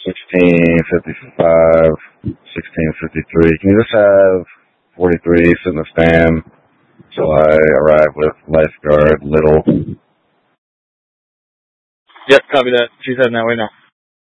1655, 1653. Can you just have 43 sit in the stand till I arrive with lifeguard Little? Yep, copy that. She's heading that way now.